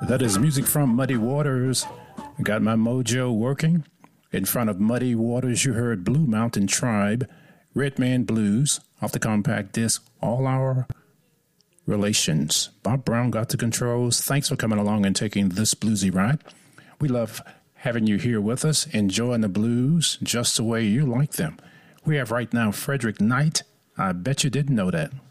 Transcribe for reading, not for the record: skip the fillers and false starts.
That is music from Muddy Waters. I got my mojo working. In front of Muddy Waters, you heard Blue Mountain Tribe, Red Man Blues, off the compact disc, All Our Relations. Bob Brown got the controls. Thanks for coming along and taking this bluesy ride. We love having you here with us, enjoying the blues just the way you like them. We have right now Frederick Knight. I bet you didn't know that.